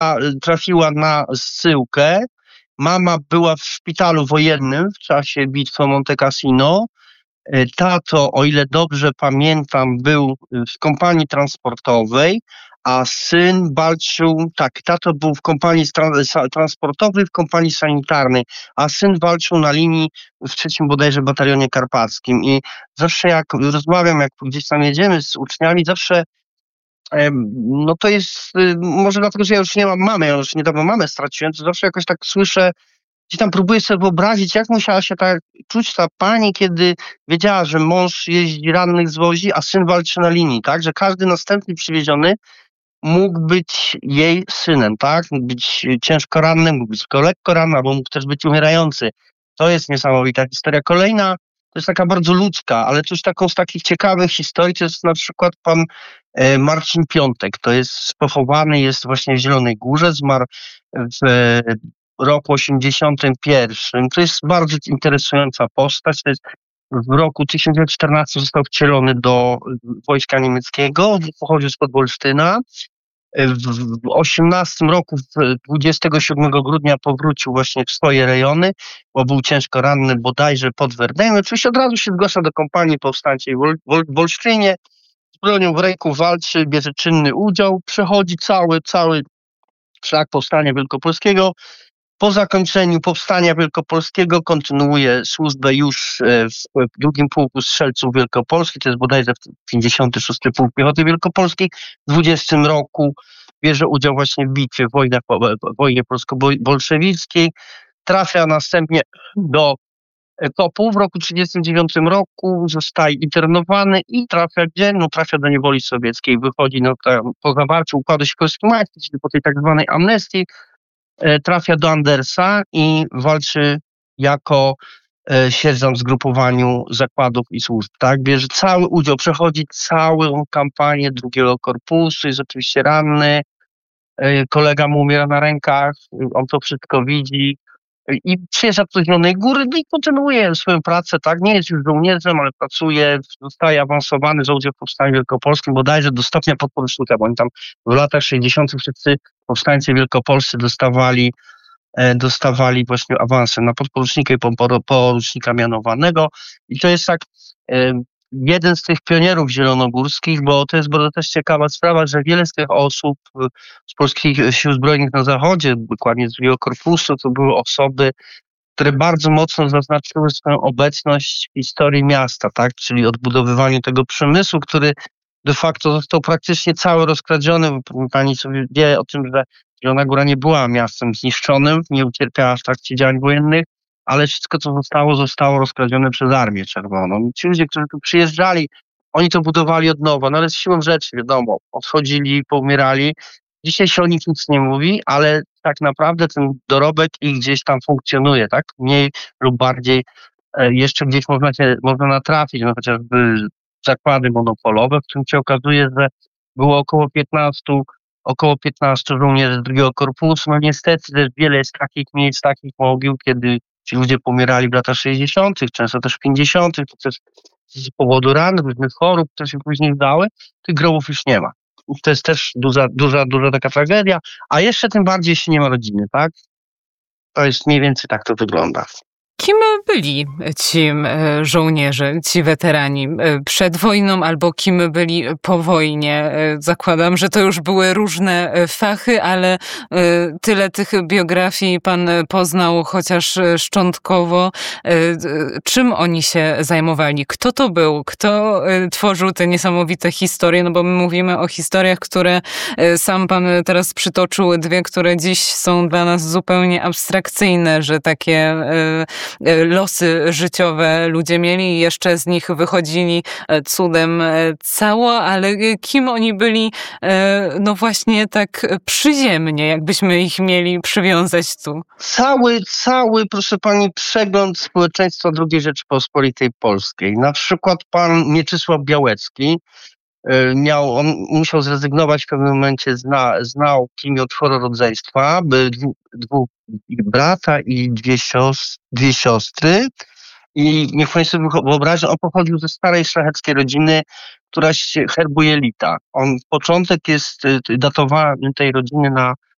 trafiła na zsyłkę. Mama była w szpitalu wojennym w czasie bitwy o Monte Cassino. Tato, o ile dobrze pamiętam, był w kompanii transportowej, a syn walczył, tak, tato był w kompanii transportowej, w kompanii sanitarnej, a syn walczył na linii w 3. bodajże batalionie karpackim. I zawsze jak rozmawiam, jak gdzieś tam jedziemy z uczniami, zawsze no to jest, może dlatego, że ja już nie mam mamy, ja już niedawno mamę straciłem, to zawsze jakoś tak słyszę, gdzie tam próbuję sobie wyobrazić, jak musiała się tak czuć ta pani, kiedy wiedziała, że mąż jeździ, rannych zwozi, a syn walczy na linii, tak? Że każdy następny przywieziony mógł być jej synem, tak? Mógł być ciężko ranny, mógł być tylko lekko ranny, albo mógł też być umierający. To jest niesamowita historia. Kolejna, to jest taka bardzo ludzka, ale coś taką z takich ciekawych historii, to jest na przykład pan Marcin Piątek. To jest pochowany, jest właśnie w Zielonej Górze, zmarł w roku 81. To jest bardzo interesująca postać. To jest w roku 1914 został wcielony do wojska niemieckiego, pochodził spod Wolsztyna. W 18 roku, 27 grudnia powrócił właśnie w swoje rejony, bo był ciężko ranny bodajże pod Werdenem. Oczywiście od razu się zgłasza do kompanii powstańczej w Wolsztynie, z bronią w ręku walczy, bierze czynny udział, przechodzi cały szlak powstania wielkopolskiego. Po zakończeniu powstania wielkopolskiego kontynuuje służbę już w 2. Pułku Strzelców Wielkopolskich, to jest bodajże 56. Pułk Piechoty Wielkopolskiej. W 20 roku bierze udział właśnie w bitwie, w wojnie polsko-bolszewickiej. Trafia następnie do Kopu w roku 1939 roku, zostaje internowany i trafia gdzie? No trafia do niewoli sowieckiej. Wychodzi po zawarciu układu sikorsko-mańskiego, czyli po tej tak zwanej amnestii, trafia do Andersa i walczy jako sierżant w zgrupowaniu zakładów i służb. Tak? Bierze cały udział, przechodzi całą kampanię 2. korpusu, jest oczywiście ranny, kolega mu umiera na rękach, on to wszystko widzi i przyjeżdża do Zielonej Góry, no i kontynuuje swoją pracę, tak? Nie jest już żołnierzem, ale pracuje, zostaje awansowany za udział w Powstaniu Wielkopolskim, bodajże do stopnia podporucznika, bo oni tam w latach 60. wszyscy powstańcy wielkopolscy dostawali właśnie awansy na podporucznika i porucznika mianowanego. I to jest tak jeden z tych pionierów zielonogórskich, bo to jest bardzo też ciekawa sprawa, że wiele z tych osób z polskich sił zbrojnych na zachodzie, dokładnie z 2. korpusu, to były osoby, które bardzo mocno zaznaczyły swoją obecność w historii miasta, tak? Czyli odbudowywaniu tego przemysłu, który de facto został praktycznie cały rozkradziony. Pani sobie wie o tym, że Zielona Góra nie była miastem zniszczonym, nie ucierpiała w trakcie działań wojennych, ale wszystko, co zostało rozkradzione przez Armię Czerwoną. Ci ludzie, którzy tu przyjeżdżali, oni to budowali od nowa, no ale z siłą rzeczy, wiadomo, odchodzili, poumierali. Dzisiaj się o nich nic nie mówi, ale tak naprawdę ten dorobek ich gdzieś tam funkcjonuje, tak? Mniej lub bardziej jeszcze gdzieś można natrafić, no chociażby zakłady monopolowe, w którym się okazuje, że było około 15 żołnierzy z 2. korpusu. No niestety też wiele jest takich miejsc, takich mogił, kiedy ci ludzie pomierali w latach 60., często też w 50., to też z powodu ran, różnych chorób, które się później zdały, tych grobów już nie ma. To jest też duża taka tragedia, a jeszcze tym bardziej się nie ma rodziny, tak? To jest mniej więcej tak to wygląda. Kim byli ci żołnierze, ci weterani przed wojną albo kim byli po wojnie? Zakładam, że to już były różne fachy, ale tyle tych biografii pan poznał chociaż szczątkowo. Czym oni się zajmowali? Kto to był? Kto tworzył te niesamowite historie? No bo my mówimy o historiach, które sam pan teraz przytoczył, 2, które dziś są dla nas zupełnie abstrakcyjne, że takie losy życiowe ludzie mieli i jeszcze z nich wychodzili cudem cało, ale kim oni byli, no właśnie tak przyziemnie, jakbyśmy ich mieli przywiązać tu? Cały, proszę pani, przegląd społeczeństwa II Rzeczypospolitej Polskiej. Na przykład pan Mieczysław Białecki, on musiał zrezygnować w pewnym momencie, znał kimio czwororodzeństwa, dwóch brata i dwie siostry. I niech pani sobie wyobrazi, on pochodził ze starej szlacheckiej rodziny, która się herbu jelita. Początek jest datowany tej rodziny na